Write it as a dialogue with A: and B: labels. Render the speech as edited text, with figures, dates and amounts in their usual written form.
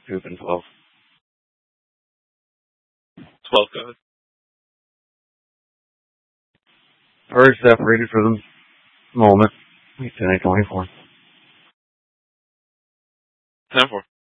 A: Coop and 12.
B: 12 goes.
A: Already separated for the moment. We 10-24.
B: 10-4.